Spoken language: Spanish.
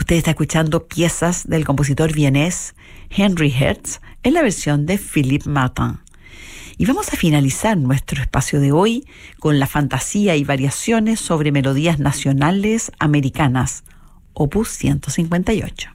Usted está escuchando piezas del compositor vienés Henry Herz en la versión de Philippe Martin. Y vamos a finalizar nuestro espacio de hoy con la fantasía y variaciones sobre melodías nacionales americanas, opus 158.